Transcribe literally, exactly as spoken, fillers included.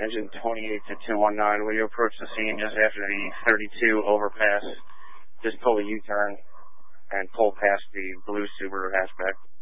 Engine twenty-eight to two one nine, will you approach the scene just after the thirty-two overpass? Just pull a U-turn and pull past the blue Subaru hatchback.